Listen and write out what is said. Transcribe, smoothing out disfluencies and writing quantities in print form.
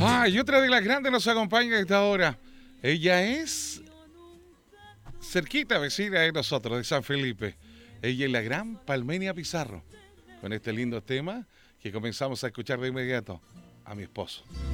Y otra de las grandes nos acompaña a esta hora. Ella es cerquita vecina de nosotros, de San Felipe. Ella es la gran Palmenia Pizarro. Con este lindo tema que comenzamos a escuchar de inmediato a mi esposo.